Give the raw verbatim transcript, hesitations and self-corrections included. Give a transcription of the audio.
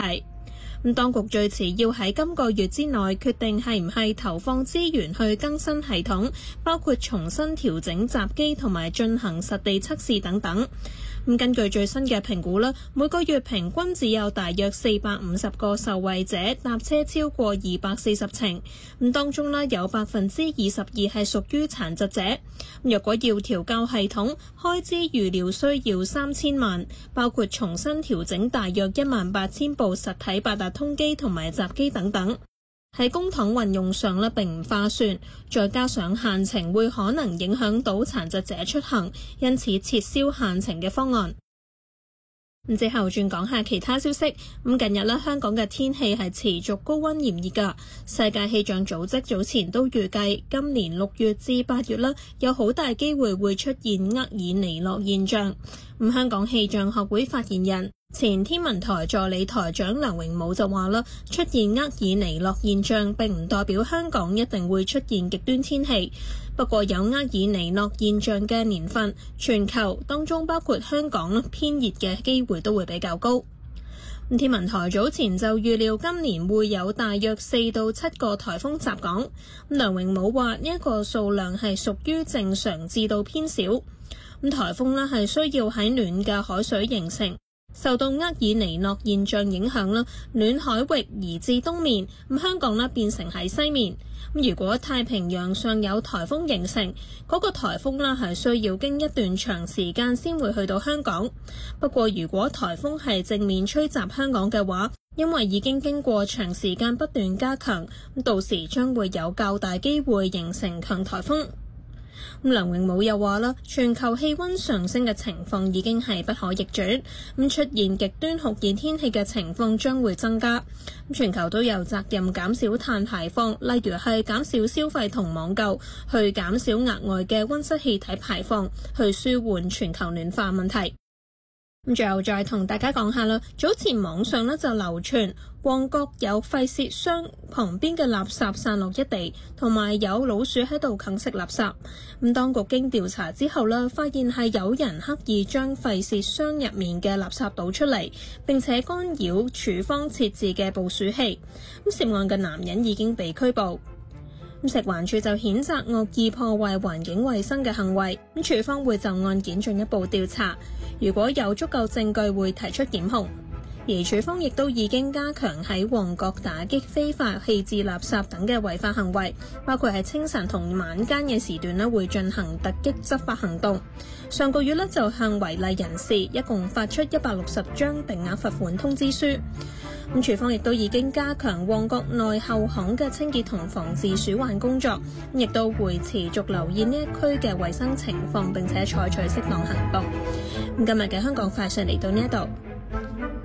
題。咁當局最遲要喺今個月之內決定係唔係投放資源去更新系統，包括重新調整閘機同埋進行實地測試等等。咁根據最新嘅評估啦，每個月平均只有大約四百五十個受惠者搭車超過二百四十程。咁當中呢，有百分之二十二係屬於殘疾者。若果要調校系統，開支預料需要三千萬，包括重新調整大約一萬八千部實體八達通機同埋閘機等等。喺公帑運用上呢，並唔划算，再加上限程會可能影響到殘疾者出行，因此撤銷限程嘅方案。咁之後轉講下其他消息。咁近日呢，香港嘅天氣係持續高溫炎熱㗎。世界氣象組織早前都預計今年六月至八月呢，有好大機會會出現厄爾尼諾現象。咁香港氣象學會發言人、前天文台助理台長梁榮武就話啦，出現厄爾尼諾現象並唔代表香港一定會出現極端天氣。不過有厄爾尼諾現象嘅年份，全球當中包括香港偏熱嘅機會都會比較高。天文台早前就預料今年會有大約四到七個颱風襲港。梁榮武話呢一個數量係屬於正常至到偏少。咁颱風呢係需要喺暖嘅海水形成。受到厄爾尼諾現象影響啦，暖海域移至東面，咁香港呢變成喺西面。咁如果太平洋上有颱風形成，嗰個颱風呢係需要經一段長時間先會去到香港。不過如果颱風係正面吹襲香港嘅話，因為已經經過長時間不斷加強，咁到時將會有較大機會形成強颱風。咁梁榮武又話啦，全球氣溫上升嘅情況已經係不可逆轉，咁出現極端酷熱天氣嘅情況將會增加。咁全球都有責任減少碳排放，例如係減少消費同網購，去減少額外嘅溫室氣體排放，去舒緩全球暖化問題。咁最後再同大家講下啦，早前網上呢就流傳旺角有廢屑箱旁邊嘅垃圾散落一地，同埋有老鼠喺度啃食垃圾。咁當局經調查之後呢，發現係有人刻意將廢屑箱入面嘅垃圾倒出嚟，並且干擾署方設置嘅捕鼠器。咁涉案嘅男人已經被拘捕。食環署就譴責惡意破壞環境衛生嘅行為，咁署方會就案件進一步調查，如果有足夠證據會提出檢控。而署方亦都已經加強喺旺角打擊非法棄置垃圾等嘅違法行為，包括喺清晨同晚間嘅時段咧會進行突擊執法行動。上個月咧就向違例人士一共發出一百六十張定額罰款通知書。咁署方亦都已經加強旺角內後巷嘅清潔同防治鼠患工作，亦都會持續留意呢一區嘅衛生情況，並且採取適當行動。咁今日嘅香港快訊嚟到呢一度。